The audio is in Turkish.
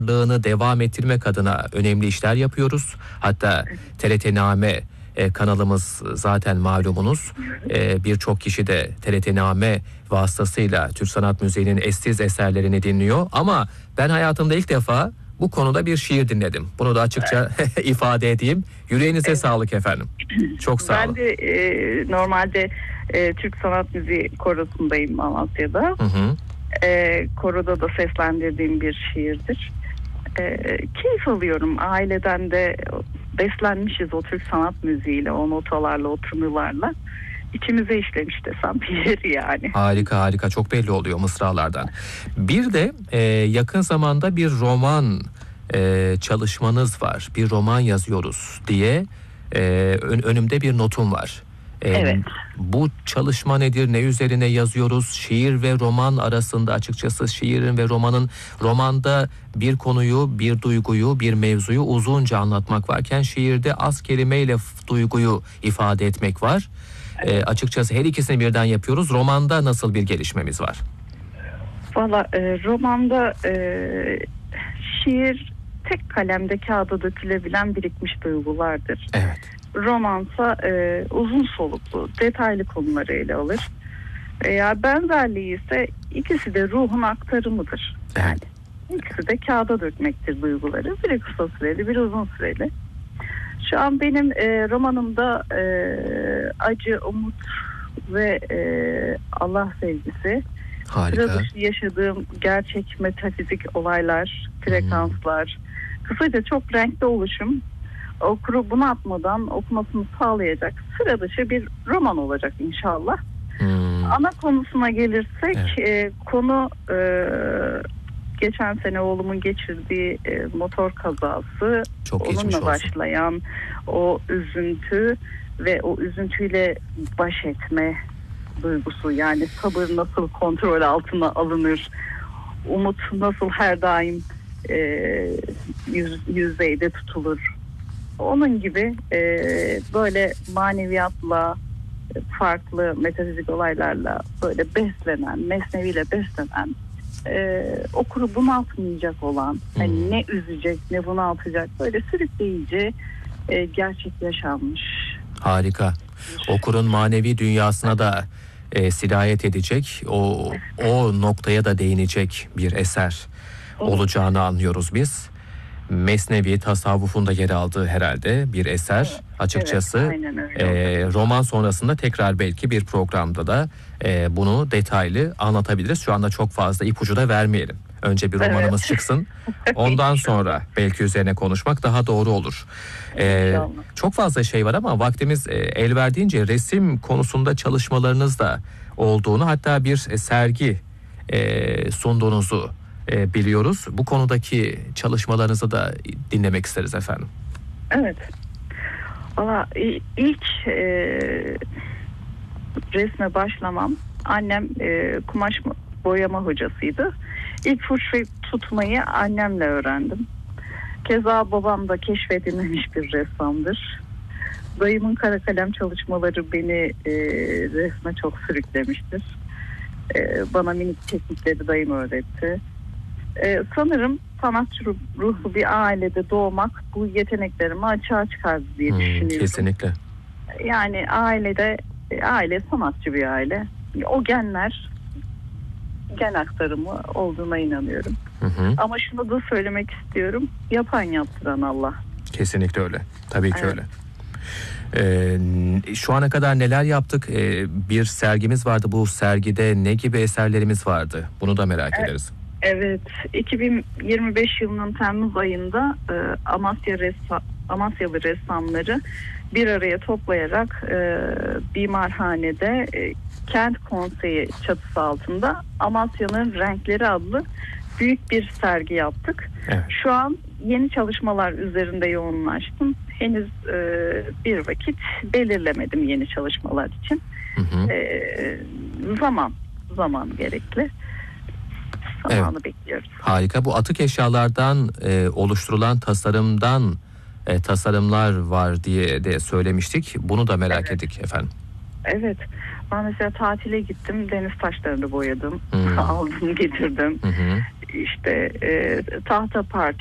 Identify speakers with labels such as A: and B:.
A: varlığını devam ettirmek adına önemli işler yapıyoruz. Hatta TRT-Name kanalımız zaten malumunuz. Birçok kişi de TRT-Name vasıtasıyla Türk Sanat Müziği'nin eşsiz eserlerini dinliyor. Ama ben hayatımda ilk defa bu konuda bir şiir dinledim. Bunu da açıkça ifade edeyim. Yüreğinize sağlık efendim. Çok sağ olun.
B: Ben de normalde Türk Sanat Müziği korosundayım Amasya'da. Koroda da seslendirdiğim bir şiirdir. Keyif alıyorum. Aileden de beslenmişiz o Türk sanat müziğiyle, o notalarla, o tınılarla. İçimize işlemiş desem bir yani.
A: Harika, çok belli oluyor mısralardan. Bir de yakın zamanda bir roman çalışmanız var. Bir roman yazıyoruz diye önümde bir notum var.
B: Evet.
A: Bu çalışma nedir? Ne üzerine yazıyoruz? Şiir ve roman arasında açıkçası şiirin ve romanda bir konuyu, bir duyguyu, bir mevzuyu uzunca anlatmak varken şiirde az kelimeyle duyguyu ifade etmek var. Açıkçası her ikisini birden yapıyoruz. Romanda nasıl bir gelişmemiz var?
B: Valla romanda şiir tek kalemde kağıda dökülebilen birikmiş duygulardır.
A: Evet.
B: Romansa uzun soluklu, detaylı konuları ele alır. Veya benzerliği ise ikisi de ruhun aktarımıdır. Yani ikisi de kağıda dökmektir duyguları. Biri kısa süreli, biri uzun süreli. Şu an benim romanımda acı, umut ve Allah sevgisi.
A: Harika.
B: Sıra dışı yaşadığım gerçek metafizik olaylar, frekanslar. Kısaca çok renkli oluşum. Okuru bunaltmadan okumasını sağlayacak sıra dışı bir roman olacak inşallah. Ana konusuna gelirsek konu geçen sene oğlumun geçirdiği motor kazası.
A: Çok
B: onunla başlayan o üzüntü ve o üzüntüyle baş etme duygusu, yani sabır nasıl kontrol altına alınır, umut nasıl her daim yüzeyde tutulur. Onun gibi böyle maneviyatla, farklı metafizik olaylarla böyle beslenen, mesneviyle beslenen, okuru bunaltmayacak olan, yani ne üzecek ne bunaltacak, böyle sürükleyici, gerçek yaşanmış.
A: Harika. Okurun manevi dünyasına da sirayet edecek, o noktaya da değinecek bir eser olacağını anlıyoruz biz. Mesnevi tasavvufunda yer aldığı herhalde bir eser açıkçası.
B: Evet,
A: roman sonrasında tekrar belki bir programda da bunu detaylı anlatabiliriz. Şu anda çok fazla ipucu da vermeyelim. Önce bir romanımız çıksın. Ondan sonra belki üzerine konuşmak daha doğru olur. Çok fazla şey var ama vaktimiz el verdiğince resim konusunda çalışmalarınız da olduğunu, hatta bir sergi sunduğunuzu biliyoruz. Bu konudaki çalışmalarınızı da dinlemek isteriz efendim.
B: Evet. Valla ilk resme başlamam, annem kumaş boyama hocasıydı. İlk fırça tutmayı annemle öğrendim. Keza babam da keşfedilmemiş bir ressamdır. Dayımın kara kalem çalışmaları beni resme çok sürüklemiştir. Bana minik teknikleri dayım öğretti. Sanırım sanatçı ruhlu bir ailede doğmak bu yeteneklerimi açığa çıkardı diye düşünüyorum.
A: Kesinlikle.
B: Yani aile sanatçı bir aile. O gen aktarımı olduğuna inanıyorum. Ama şunu da söylemek istiyorum. Yapan yaptıran Allah.
A: Kesinlikle öyle. Tabii ki öyle. Şu ana kadar neler yaptık? Bir sergimiz vardı. Bu sergide ne gibi eserlerimiz vardı? Bunu da merak ederiz.
B: Evet, 2025 yılının Temmuz ayında Amasyalı ressamları bir araya toplayarak Bimarhane'de Kent Konseyi çatısı altında Amasya'nın Renkleri adlı büyük bir sergi yaptık.
A: Evet.
B: Şu an yeni çalışmalar üzerinde yoğunlaştım. Henüz bir vakit belirlemedim yeni çalışmalar için. Zaman gerekli. Zamanı bekliyoruz.
A: Harika. Bu atık eşyalardan oluşturulan tasarımlar var diye de söylemiştik. Bunu da merak ettik efendim.
B: Evet. Ben mesela tatile gittim. Deniz taşlarını boyadım. Aldım, getirdim. işte tahta parça